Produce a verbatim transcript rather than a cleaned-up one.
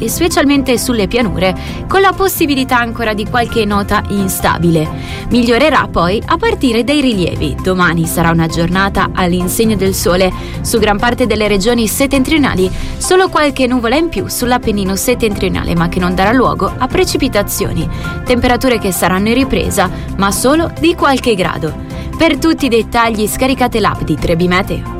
e specialmente sulle pianure, con la possibilità ancora di qualche nota instabile. Migliorerà poi a partire dai rilievi. Domani sarà una giornata all'insegna del sole su gran parte delle regioni settentrionali, solo qualche nuvola in più sull'Appennino settentrionale, ma che non darà luogo a precipitazioni. Temperature che saranno in ripresa, ma solo di qualche grado. Per tutti i dettagli scaricate l'app di tre B Meteo.